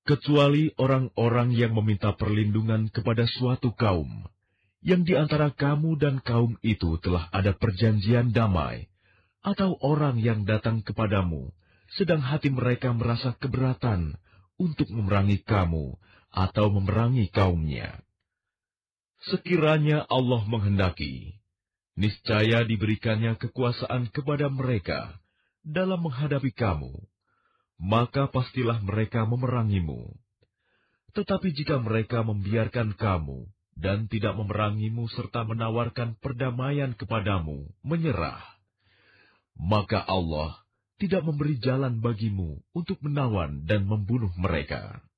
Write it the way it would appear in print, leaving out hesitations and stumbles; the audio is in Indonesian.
kecuali orang-orang yang meminta perlindungan kepada suatu kaum, yang di antara kamu dan kaum itu telah ada perjanjian damai, atau orang yang datang kepadamu, sedang hati mereka merasa keberatan untuk memerangi kamu atau memerangi kaumnya. Sekiranya Allah menghendaki, niscaya diberikannya kekuasaan kepada mereka dalam menghadapi kamu, maka pastilah mereka memerangimu. Tetapi jika mereka membiarkan kamu dan tidak memerangimu serta menawarkan perdamaian kepadamu, menyerah, maka Allah tidak memberi jalan bagimu untuk menawan dan membunuh mereka.